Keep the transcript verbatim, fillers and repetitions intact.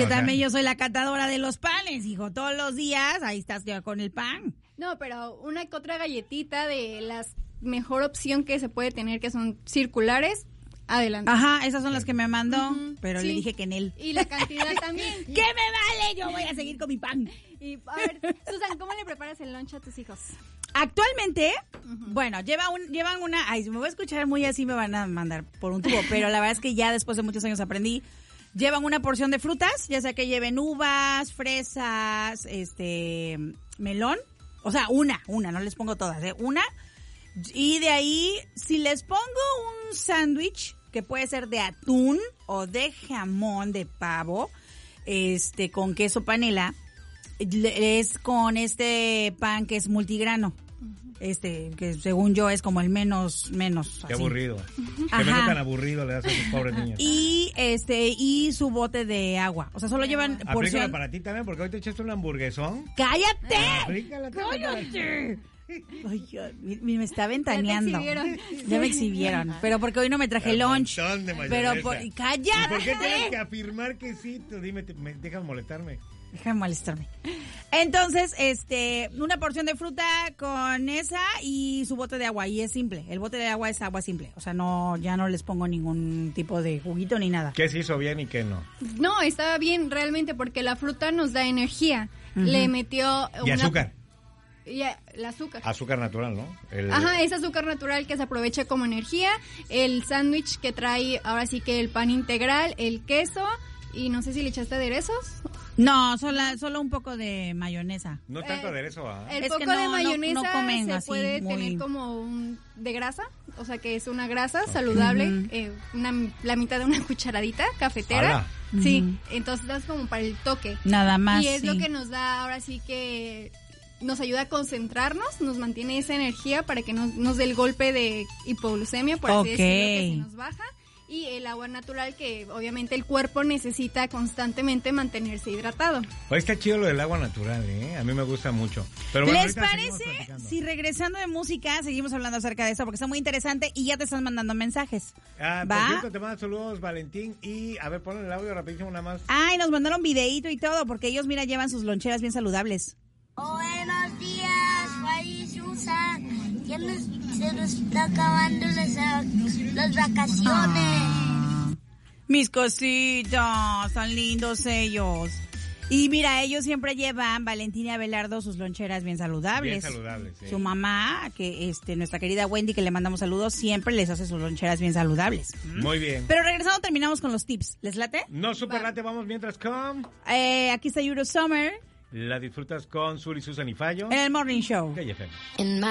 que o sea. también yo soy la catadora de los panes, hijo. Todos los días, ahí estás ya con el pan. No, pero una que otra galletita de las mejor opción que se puede tener, que son circulares, adelante. Ajá, esas son las que me mandó, uh-huh, pero sí. le dije que en él. Y la cantidad también. ¿Qué me vale? Yo voy a seguir con mi pan. Y a ver, Susan, ¿cómo le preparas el lunch a tus hijos? Actualmente, uh-huh. bueno, lleva un, llevan una, ay, si me voy a escuchar muy así me van a mandar por un tubo, pero la verdad es que ya después de muchos años aprendí. Llevan una porción de frutas, ya sea que lleven uvas, fresas, este, melón, o sea, una, una, no les pongo todas, ¿eh? Una, y de ahí, si les pongo un sándwich, que puede ser de atún o de jamón de pavo, este, con queso panela, es con este pan que es multigrano. Este, que según yo es como el menos, menos. Qué así. aburrido. Ajá. Qué menos tan aburrido le das a esos pobres niños. Y este, y su bote de agua. O sea, solo llevan Aplícala porción. para ti también, porque hoy te echaste un hamburguesón. ¡Cállate! Aplícala también. ¡Cállate! Ay, me, me está ventaneando. Ya me exhibieron. Ya me exhibieron. Pero porque hoy no me traje Un lunch. montón de Pero mayonesa. por, ¡cállate! ¿Y por qué tienes que afirmar que sí? Tú dime, te, me, déjame molestarme. Déjame molestarme. Entonces, este, una porción de fruta con esa y su bote de agua. Y es simple. El bote de agua es agua simple. O sea, no, ya no les pongo ningún tipo de juguito ni nada. ¿Qué se hizo bien y qué no? No, estaba bien realmente porque la fruta nos da energía. Uh-huh. Le metió y una... azúcar. Y el azúcar. Azúcar natural, ¿no? El... Ajá, es azúcar natural que se aprovecha como energía. El sándwich que trae ahora sí que el pan integral, el queso y no sé si le echaste aderezos. No, solo, solo un poco de mayonesa. No tanto aderezo, ¿ah? El es poco que no, de mayonesa no, no comen se así, puede muy... tener como un de grasa, o sea que es una grasa saludable, uh-huh. eh, una, la mitad de una cucharadita cafetera. Uh-huh. Sí, entonces es como para el toque. Nada más. Y es sí. lo que nos da ahora sí que nos ayuda a concentrarnos, nos mantiene esa energía para que nos, nos dé el golpe de hipoglucemia, por así okay. decirlo, que se nos baja. Y el agua natural que obviamente el cuerpo necesita constantemente mantenerse hidratado. Hoy está chido lo del agua natural, ¿eh? A mí me gusta mucho. Pero bueno, ¿les parece si regresando de música seguimos hablando acerca de eso? Porque está muy interesante y ya te están mandando mensajes. Ah, ¿va? Por cierto, te mando saludos, Valentín. Y a ver, ponle el audio rapidísimo nada más. Ay, nos mandaron videíto y todo porque ellos, mira, llevan sus loncheras bien saludables. Buenos días, Juan Susan. Ya nos, se nos está acabando las, las vacaciones. Ah, mis cositas, tan lindos ellos. Y mira, ellos siempre llevan, Valentina y Abelardo, sus loncheras bien saludables. Bien saludables, sí. Su mamá, que este, nuestra querida Wendy, que le mandamos saludos, siempre les hace sus loncheras bien saludables. Muy bien. Pero regresando, terminamos con los tips. ¿Les late? No, super late, vamos mientras con... Eh, aquí está Euro Summer. La disfrutas con Suri, Susan y Fallo. En el Morning Show. K F M.